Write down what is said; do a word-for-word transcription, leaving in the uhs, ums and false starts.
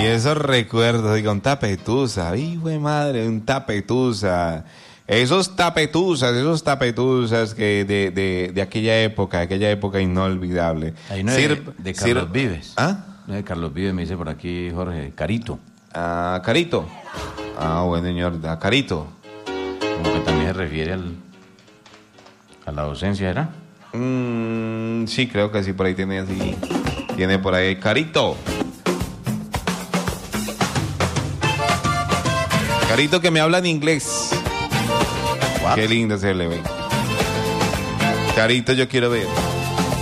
esos recuerdos, digo, un tapetusa, ay, güey madre, un tapetusa. Esos tapetusas, esos tapetusas que de, de, de aquella época, aquella época inolvidable. Ahí no es Sir, de, de Carlos Sir, Vives. ¿Ah? No es de Carlos Vives, me dice por aquí Jorge, Carito. Ah, Carito. Ah, bueno, señor, a Carito. Como que también se refiere al, a la docencia, ¿era? Mm, sí, creo que sí, por ahí tiene así. Tiene por ahí Carito. Carito que me habla en inglés. What? Qué lindo se le ve. Carito, yo quiero ver.